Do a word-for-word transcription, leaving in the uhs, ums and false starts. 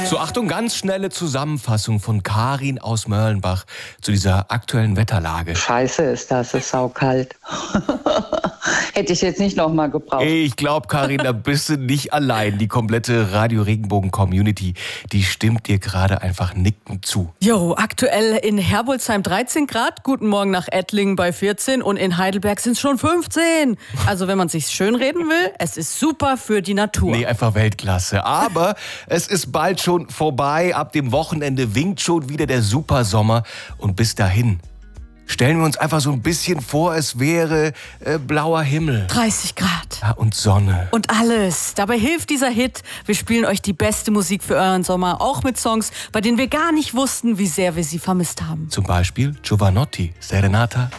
So, Achtung, ganz schnelle Zusammenfassung von Karin aus Mörlenbach zu dieser aktuellen Wetterlage. Scheiße ist das, es ist saukalt. Hätte ich jetzt nicht nochmal gebraucht. Ich glaube, Karin, da bist du nicht allein. Die komplette Radio Regenbogen-Community, die stimmt dir gerade einfach nickend zu. Jo, aktuell in Herbolzheim dreizehn Grad, guten Morgen nach Ettlingen bei vierzehn und in Heidelberg sind es schon fünfzehn. Also wenn man sich's schönreden will, es ist super für die Natur. Nee, einfach Weltklasse. Aber es ist bald schon vorbei. Ab dem Wochenende winkt schon wieder der Supersommer. Und bis dahin stellen wir uns einfach so ein bisschen vor, es wäre äh, blauer Himmel. dreißig Grad. Ja, und Sonne. Und alles. Dabei hilft dieser Hit. Wir spielen euch die beste Musik für euren Sommer. Auch mit Songs, bei denen wir gar nicht wussten, wie sehr wir sie vermisst haben. Zum Beispiel Giovanotti, Serenata